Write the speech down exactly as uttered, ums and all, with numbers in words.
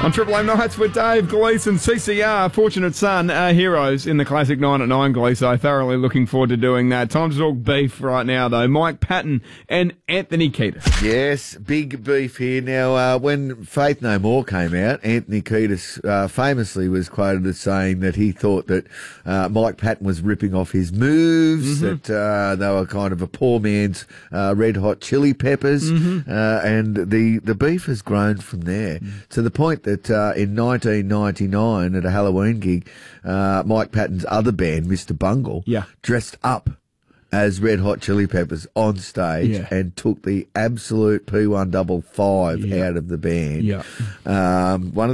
On Triple M Nights with Dave Gleeson, C C R, Fortunate Son, our heroes in the classic nine at nine, Gleeso. Thoroughly looking forward to doing that. Time to talk beef right now, though. Mike Patton and Anthony Kiedis. Yes, big beef here. Now, uh, when Faith No More came out, Anthony Kiedis uh, famously was quoted as saying that he thought that uh, Mike Patton was ripping off his moves, mm-hmm. that uh, they were kind of a poor man's uh, Red Hot Chili Peppers, mm-hmm. uh, and the, the beef has grown from there mm-hmm. to the point that uh, in nineteen ninety-nine at a Halloween gig, uh, Mike Patton's other band, Mister Bungle, yeah. dressed up as Red Hot Chili Peppers on stage yeah. and took the absolute P one double five yeah. out of the band. Yeah. Um, one of